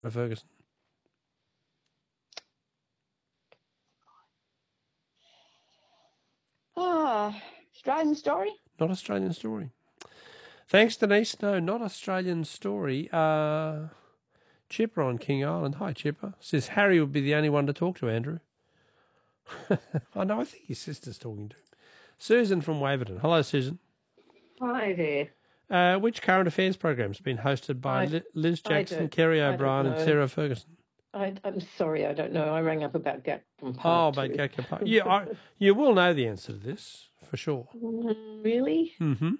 Ferguson. Australian Story? Not Australian Story. Thanks, Denise. No, not Australian Story. Chipper on King Island. Hi, Chipper. Says Harry would be the only one to talk to, Andrew. I know, I think his sister's talking to him. Susan from Waverton. Hello, Susan. Hi there. Which current affairs program's been hosted by Liz Jackson, Kerry O'Brien and Sarah Ferguson? I'm sorry, I don't know. I rang up about Gakpo Park. Oh, about Gakpo Park. Yeah, you will know the answer to this, for sure. Really? Mm-hmm.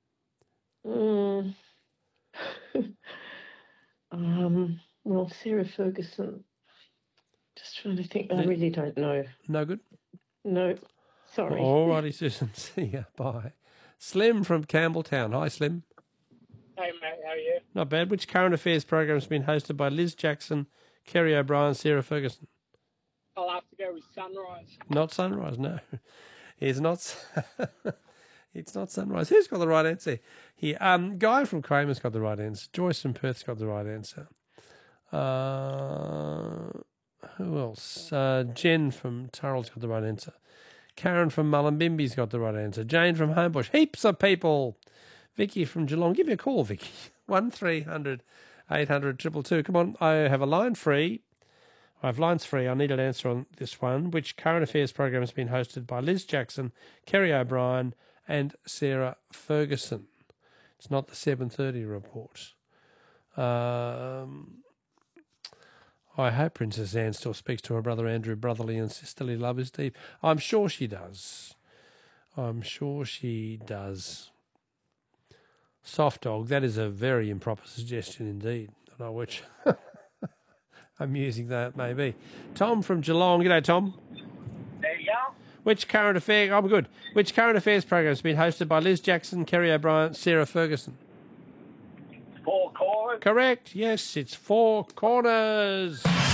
Well, Sarah Ferguson. Just trying to think. I really don't know. No good? No. Sorry. All righty, Susan. See ya. Bye. Slim from Campbelltown. Hi, Slim. Hey, mate. How are you? Not bad. Which current affairs program has been hosted by Liz Jackson, Kerry O'Brien, Sarah Ferguson? I'll have to go with Sunrise. Not Sunrise, no. It's not. It's not Sunrise. Who's got the right answer here? Guy from Kramer's got the right answer. Joyce from Perth's got the right answer. Who else? Jen from Turrell's got the right answer. Karen from Mullumbimby's got the right answer. Jane from Homebush. Heaps of people. Vicky from Geelong. Give me a call, Vicky. 1300 800 222. Come on, I have a line free. I have lines free. I need an answer on this one. Which current affairs program has been hosted by Liz Jackson, Kerry O'Brien and Sarah Ferguson? It's not the 7:30 report. I hope Princess Anne still speaks to her brother Andrew. Brotherly and sisterly love is deep. I'm sure she does. I'm sure she does. Soft dog, that is a very improper suggestion indeed. I don't know which amusing that may be. Tom from Geelong. G'day, Tom. There you go. Which current affair? Oh, good. Which current affairs program has been hosted by Liz Jackson, Kerry O'Brien, Sarah Ferguson? Four Corners. Correct. Yes, it's Four Corners.